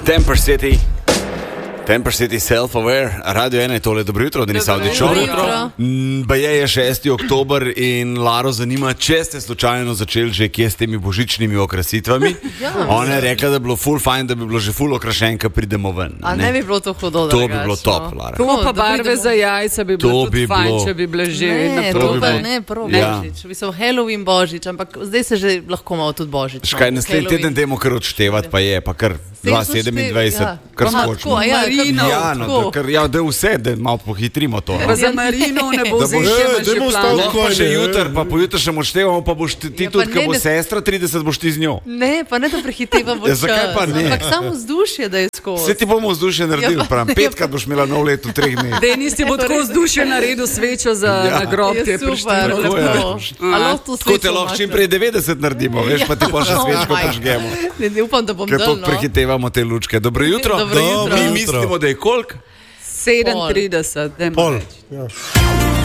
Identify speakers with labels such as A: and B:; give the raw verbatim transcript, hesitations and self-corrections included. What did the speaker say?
A: Temper City. Temper City Self-Aware, Radio ena je tole, dobro jutro, Denis Avdićov. Baje je šesti oktober in Laro zanima, če ste slučajno začeli že kje s temi božičnimi okrasitvami. Ja, ona je rekla, da bi bilo ful fajn, da bi bilo že ful okrašen, ko pridemo ven.
B: A ne, ne bi bilo to hudo, da
A: to bi bilo top, Lara.
C: To pa barve za jajca bi bilo
A: to
C: tudi
A: bi
C: fajn,
A: bilo...
C: če bi bile že
B: ne,
C: na
B: to
C: prvi.
B: pa ne, prvo
A: Ja.
B: božič. Bi so Halloween božič, ampak zdaj se že lahko malo tudi božič.
A: Škaj, naslednji teden temo kar odštevati, pa je, pa kar dva sedemindvajset,
B: ja.
A: kar
B: Aha,
A: skočno.
B: tako, ja,
C: Marino,
A: Ja, no, da, kar, ja, da vse, da malo pohitrimo to.
C: Pa za Marino ne bo
A: Da
C: zdaj
A: boš-
C: še
A: Ej,
C: imaš že
D: dajmo
C: plan.
D: ostati.
A: Lahko pa še jutr, pa pojutrišnjem odštevamo, pa boš ti, ti
B: Ja, pa
A: tudi, ko
B: ne,
A: bo
B: ne-
A: sestra trideset, boš ti z njo.
B: Ne, pa ne da prehitevamo
A: Ja,
B: čas.
A: zakaj pa ne?
B: Ampak samo vzdušje, da je skozi.
A: Vse ti bomo vzdušje naredili,
B: Ja, pa-
A: pravim, petkrat boš imela nov let v treh dneh.
C: Denis ti bo tako vzdušje naredil svečo za
A: Ja.
C: na grob, ti
B: Je
C: je
B: super,
C: prištelo.
A: Tako je.
B: lepo. A lahko to
A: Tako te
B: svečo
A: lahko
B: imate?
A: čim prej devetdeset naredimo, veš, pa ti pa še svečko
B: Oh my.
A: požgemo.
B: Ne, ne, upam, da bom
A: Ker
B: dal,
A: to
B: no.
A: prehitevamo te lučke. Dobro jutro.
B: Dobro jutro.
A: Mi mislimo, da je koliko?
C: sedemintrideset, dajmo
D: Pol.
C: reči.
D: Ja.